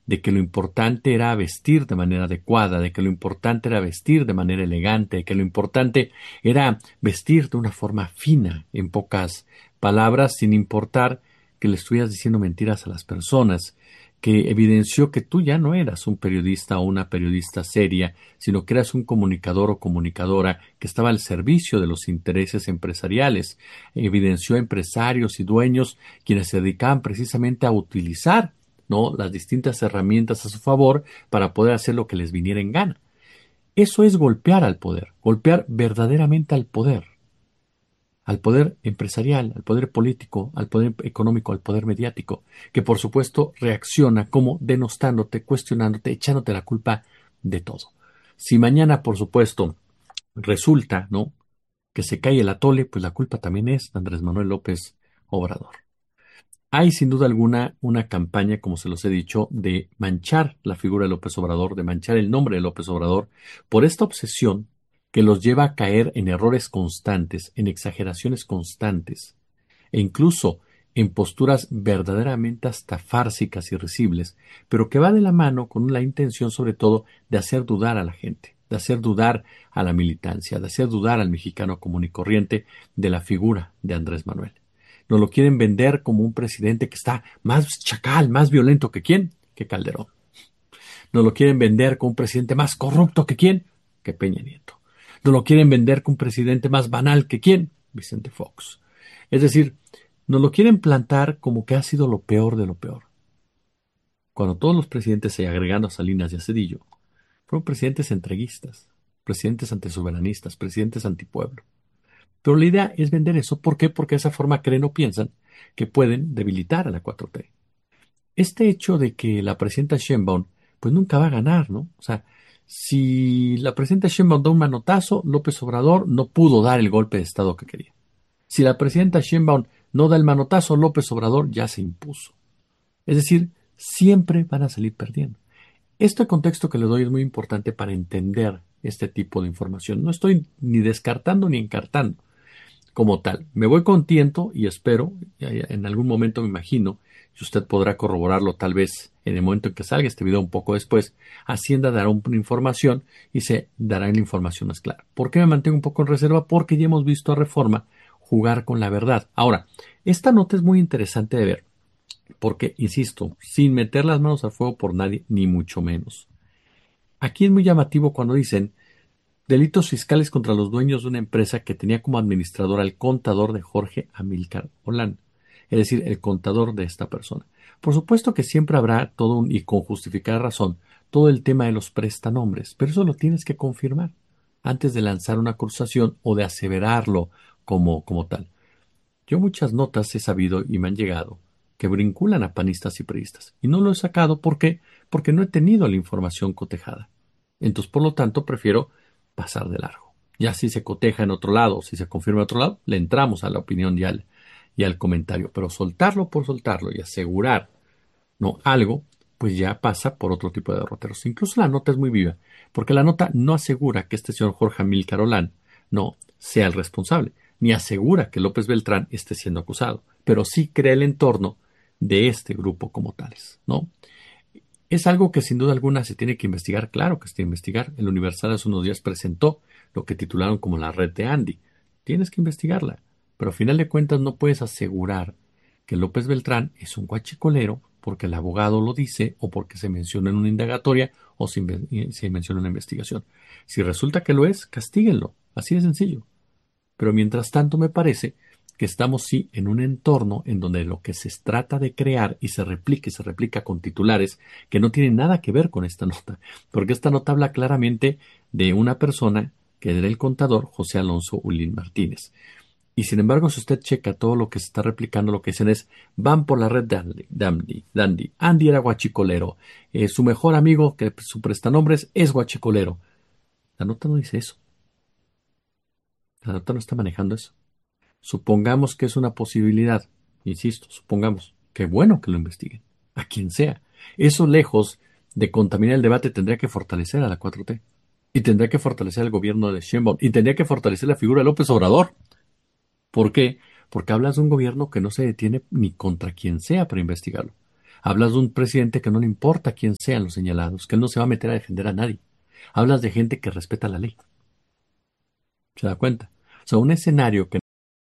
de que lo importante era vestir de manera adecuada, de que lo importante era vestir de manera elegante, de que lo importante era vestir de una forma fina, en pocas palabras, sin importar que le estuvieras diciendo mentiras a las personas, que evidenció que tú ya no eras un periodista o una periodista seria, sino que eras un comunicador o comunicadora que estaba al servicio de los intereses empresariales. Evidenció a empresarios y dueños quienes se dedicaban precisamente a utilizar, ¿no?, las distintas herramientas a su favor para poder hacer lo que les viniera en gana. Eso es golpear al poder, golpear verdaderamente al poder empresarial, al poder político, al poder económico, al poder mediático, que por supuesto reacciona como denostándote, cuestionándote, echándote la culpa de todo. Si mañana, por supuesto, resulta, ¿no?, que se cae el atole, pues la culpa también es de Andrés Manuel López Obrador. Hay sin duda alguna una campaña, como se los he dicho, de manchar la figura de López Obrador, de manchar el nombre de López Obrador, por esta obsesión que los lleva a caer en errores constantes, en exageraciones constantes, e incluso en posturas verdaderamente hasta fársicas y risibles, pero que va de la mano con la intención sobre todo de hacer dudar a la gente, de hacer dudar a la militancia, de hacer dudar al mexicano común y corriente de la figura de Andrés Manuel. Nos lo quieren vender como un presidente que está más chacal, más violento que quién, que Calderón. Nos lo quieren vender como un presidente más corrupto que quién, que Peña Nieto. Nos lo quieren vender como un presidente más banal que quién, Vicente Fox. Es decir, nos lo quieren plantar como que ha sido lo peor de lo peor. Cuando todos los presidentes, se agregando a Salinas y a Cedillo, fueron presidentes entreguistas, presidentes antisoberanistas, presidentes antipueblo. Pero la idea es vender eso. ¿Por qué? Porque de esa forma creen o piensan que pueden debilitar a la 4T. Este hecho de que la presidenta Sheinbaum pues nunca va a ganar, ¿no? O sea, si la presidenta Sheinbaum da un manotazo, López Obrador no pudo dar el golpe de Estado que quería. Si la presidenta Sheinbaum no da el manotazo, López Obrador ya se impuso. Es decir, siempre van a salir perdiendo. Este contexto que le doy es muy importante para entender este tipo de información. No estoy ni descartando ni encartando como tal. Me voy contento y espero, en algún momento me imagino, y usted podrá corroborarlo tal vez en el momento en que salga este video un poco después, Hacienda dará una información y se dará la información más clara. ¿Por qué me mantengo un poco en reserva? Porque ya hemos visto a Reforma jugar con la verdad. Ahora, esta nota es muy interesante de ver, porque, insisto, sin meter las manos al fuego por nadie, ni mucho menos. Aquí es muy llamativo cuando dicen delitos fiscales contra los dueños de una empresa que tenía como administrador al contador de Jorge Amílcar Olán, es decir, el contador de esta persona. Por supuesto que siempre habrá todo y con justificada razón, todo el tema de los prestanombres, pero eso lo tienes que confirmar antes de lanzar una acusación o de aseverarlo como tal. Yo muchas notas he sabido y me han llegado que vinculan a panistas y priistas, y no lo he sacado porque no he tenido la información cotejada. Entonces, por lo tanto, prefiero pasar de largo. Ya si se coteja en otro lado, si se confirma en otro lado, le entramos a la opinión y al comentario. Pero soltarlo por soltarlo y asegurar no algo, pues ya pasa por otro tipo de derroteros. Incluso la nota es muy viva, porque la nota no asegura que este señor Jorge Amílcar Olán no sea el responsable, ni asegura que López Beltrán esté siendo acusado, pero sí crea el entorno de este grupo como tales, ¿no? Es algo que sin duda alguna se tiene que investigar, claro que se tiene que investigar. El Universal hace unos días presentó lo que titularon como la red de Andy. Tienes que investigarla, pero a final de cuentas no puedes asegurar que López Beltrán es un guachicolero porque el abogado lo dice o porque se menciona en una indagatoria o se menciona en una investigación. Si resulta que lo es, castíguenlo, así de sencillo. Pero mientras tanto me parece que estamos sí en un entorno en donde lo que se trata de crear y se replica con titulares que no tienen nada que ver con esta nota, porque esta nota habla claramente de una persona que era el contador José Alonso Ulín Martínez. Y sin embargo, si usted checa todo lo que se está replicando, lo que dicen es, van por la red Dandy. Andy era guachicolero. Su mejor amigo, que su prestanombres, es guachicolero. La nota no dice eso. La nota no está manejando eso. Supongamos que es una posibilidad, insisto, supongamos, qué bueno que lo investiguen, a quien sea. Eso lejos de contaminar el debate tendría que fortalecer a la 4T y tendría que fortalecer al gobierno de Sheinbaum y tendría que fortalecer la figura de López Obrador. ¿Por qué? Porque hablas de un gobierno que no se detiene ni contra quien sea para investigarlo. Hablas de un presidente que no le importa quién sean los señalados, que él no se va a meter a defender a nadie. Hablas de gente que respeta la ley. ¿Se da cuenta? O sea, un escenario que